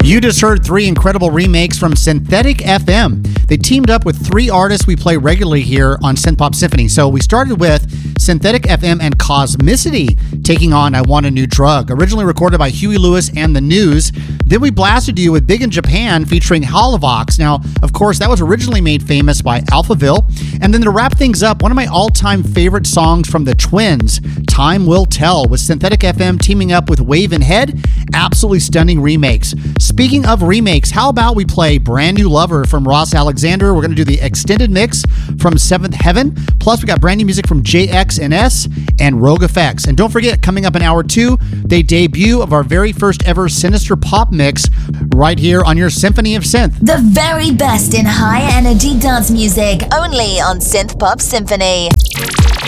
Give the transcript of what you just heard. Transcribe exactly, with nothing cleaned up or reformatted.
You just heard three incredible remakes from Synthetic F M. They teamed up with three artists we play regularly here on Synth Pop Symphony. So we started with Synthetic F M and Cosmicity taking on I Want a New Drug, originally recorded by Huey Lewis and the News. Then we blasted you with Big in Japan featuring Holovox. Now, of course, that was originally made famous by Alphaville. And then to wrap things up, one of my all-time favorite songs from the Twins, Time Will Tell, with Synthetic F M teaming up with Wave and Head. Absolutely stunning remakes. Speaking of remakes, how about we play Brand New Lover from Ross Alexander? We're going to do the extended mix from Seventh Heaven. Plus, we got brand new music from J X N S and Rogue Effects. And don't forget, coming up in hour two, they debut of our very first ever Sinister Pop mix right here on your Symphony of Synth. The very best in high energy dance music, only on Synth Pop Symphony.